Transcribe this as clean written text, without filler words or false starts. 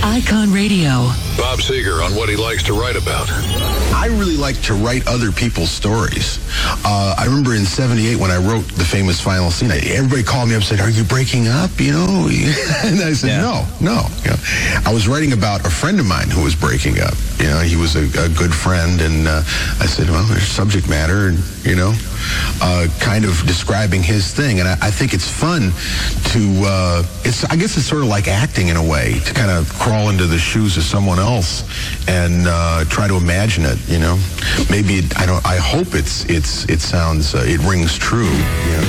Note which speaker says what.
Speaker 1: Icon Radio.
Speaker 2: Bob Seger on what he likes to write about.
Speaker 3: I really like to write other people's stories. I remember in '78 when I wrote the famous final scene, everybody called me up and said, "Are you breaking up?" You know, and I said, "No." You know, I was writing about a friend of mine who was breaking up. You know, he was a good friend, and I said, "Well, there's subject matter," and you know, kind of describing his thing. And I think it's fun to. I guess it's sort of like acting in a way, to kind of crawl into the shoes of someone else and try to imagine it. You know, maybe I hope it sounds it rings true. You know?